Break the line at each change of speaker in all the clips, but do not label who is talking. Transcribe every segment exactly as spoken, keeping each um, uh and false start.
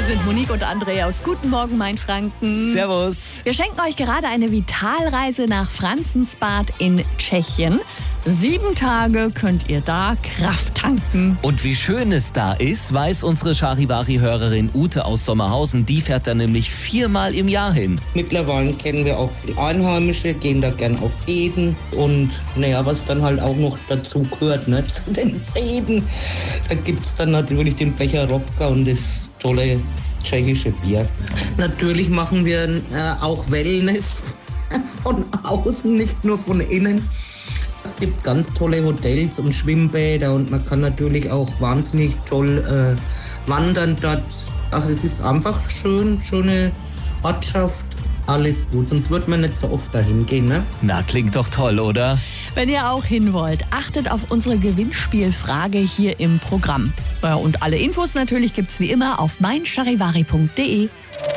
sind Monique und André aus Guten Morgen Mainfranken.
Servus.
Wir schenken euch gerade eine Vitalreise nach Franzensbad in Tschechien. Sieben Tage könnt ihr da Kraft tanken.
Und wie schön es da ist, weiß unsere Charivari-Hörerin Ute aus Sommerhausen. Die fährt da nämlich viermal im Jahr hin.
Mittlerweile kennen wir auch viele Einheimische, gehen da gern auf Reden. Und naja, was dann halt auch noch dazu gehört, ne, zu den Reden, da gibt es dann natürlich den Becher Robka und das tolle tschechische Bier. Natürlich machen wir äh, auch Wellness von außen, nicht nur von innen. Es gibt ganz tolle Hotels und Schwimmbäder und man kann natürlich auch wahnsinnig toll äh, wandern dort. Ach, es ist einfach schön, schöne Ortschaft, alles gut. Sonst wird man nicht so oft dahin gehen, ne?
Na, klingt doch toll, oder?
Wenn ihr auch hin wollt, achtet auf unsere Gewinnspielfrage hier im Programm. Ja, und alle Infos natürlich gibt's wie immer auf mein charivari punkt de.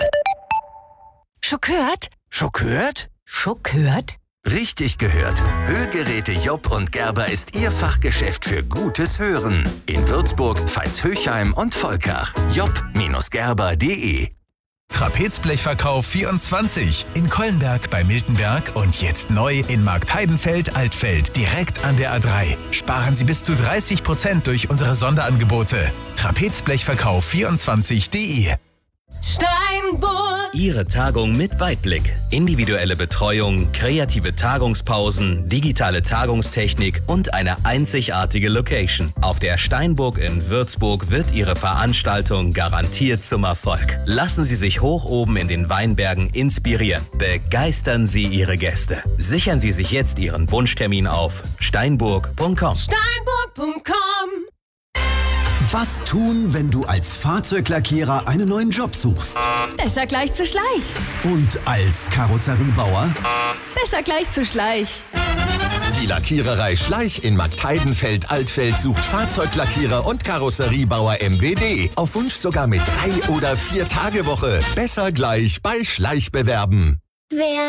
Schockiert?
Schockiert?
Schockiert?
Richtig gehört. Hörgeräte Jopp und Gerber ist Ihr Fachgeschäft für gutes Hören. In Würzburg, Veitshöchheim und Volkach. jopp Gerber punkt de.
Trapezblechverkauf vierundzwanzig in Kollenberg bei Miltenberg und jetzt neu in Marktheidenfeld-Altfeld, direkt an der A drei. Sparen Sie bis zu dreißig Prozent durch unsere Sonderangebote. Trapezblechverkauf vierundzwanzig punkt de.
Steinburg.
Ihre Tagung mit Weitblick. Individuelle Betreuung, kreative Tagungspausen, digitale Tagungstechnik und eine einzigartige Location. Auf der Steinburg in Würzburg wird Ihre Veranstaltung garantiert zum Erfolg. Lassen Sie sich hoch oben in den Weinbergen inspirieren. Begeistern Sie Ihre Gäste. Sichern Sie sich jetzt Ihren Wunschtermin auf steinburg punkt com.
Steinburg punkt com.
Was tun, wenn du als Fahrzeuglackierer einen neuen Job suchst?
Besser gleich zu Schleich.
Und als Karosseriebauer?
Besser gleich zu Schleich.
Die Lackiererei Schleich in Marktheidenfeld-Altfeld sucht Fahrzeuglackierer und Karosseriebauer M W D. Auf Wunsch sogar mit drei- oder vier Tage Woche. Besser gleich bei Schleich bewerben.
Wer